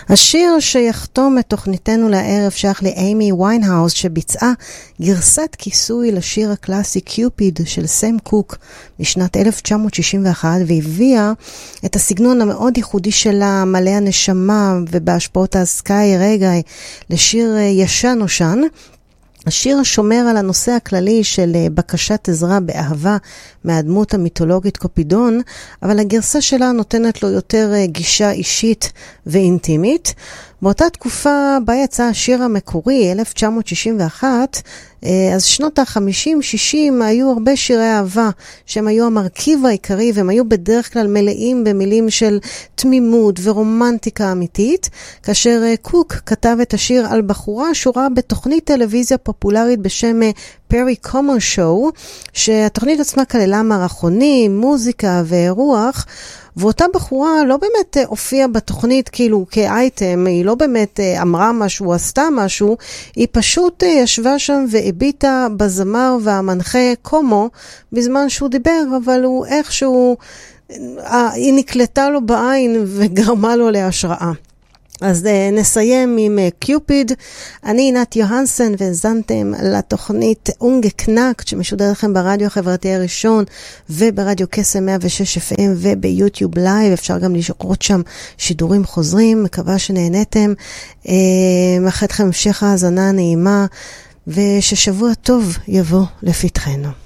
השיר שיחתום את תוכניתנו לערב שייך לאימי ויינהאוס, שביצעה גרסת כיסוי לשיר הקלאסי קיופיד של סם קוק משנת 1961, והביאה את הסגנון המאוד ייחודי שלה, מלא הנשמה ובהשפעות הסקאי רגעי, לשיר ישן נושן. השיר שומר על הנושא הכללי של בקשת עזרה באהבה מהדמות המיתולוגית קופידון, אבל הגרסה שלה נותנת לו יותר גישה אישית ואינטימית. באותה תקופה בה יצא השיר המקורי, 1961, אז שנות ה-50-60 היו הרבה שירי אהבה, שהם היו המרכיב העיקרי, והם היו בדרך כלל מלאים במילים של תמימות ורומנטיקה אמיתית, כאשר קוק כתב את השיר על בחורה שורה בתוכנית טלוויזיה פופולרית בשם פרי קומון שואו, שהתוכנית עצמה כללה מערכונים, מוזיקה ואירוח, ואותה בחורה לא באמת הופיעה בתוכנית כאילו כאייטם, היא לא באמת אמרה משהו, עשתה משהו, היא פשוט ישבה שם והביטה בזמר והמנחה קומו בזמן שהוא דיבר, אבל הוא איכשהו, היא נקלטה לו בעין וגרמה לו להשראה. אז נסיים עם קיופיד. אני עינת יוהנסן, והזנתם לתוכנית אונגקנאקט שמשודרת לכם ברדיו החברתי הראשון וברדיו קסם 106 FM וביוטיוב לייב. אפשר גם לראות שם שידורים חוזרים. מקווה שנהנתם. מאחלת לכם המשך האזנה נעימה וששבוע טוב יבוא לפתחנו.